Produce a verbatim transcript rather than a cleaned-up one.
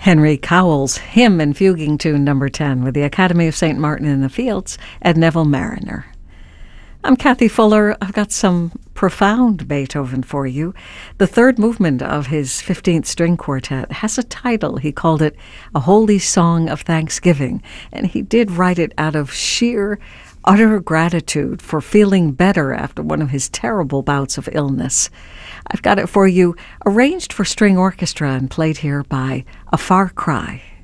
Henry Cowell's Hymn and Fuguing Tune number ten with the Academy of Saint Martin in the Fields and Neville Mariner. I'm Kathy Fuller. I've got some profound Beethoven for you. The third movement of his fifteenth String Quartet has a title. He called it A Holy Song of Thanksgiving, and he did write it out of sheer, utter gratitude for feeling better after one of his terrible bouts of illness. I've got it for you, arranged for string orchestra and played here by A Far Cry.